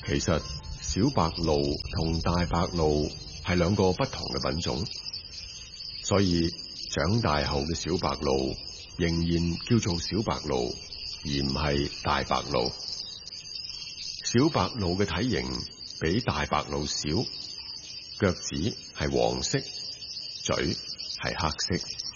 其實小白鷺同大白鷺係兩個不同嘅品種，所以長大後嘅小白鷺仍然叫做小白鷺，而唔係大白鷺。小白鷺嘅體型比大白鷺小，腳趾係黃色，嘴係黑色。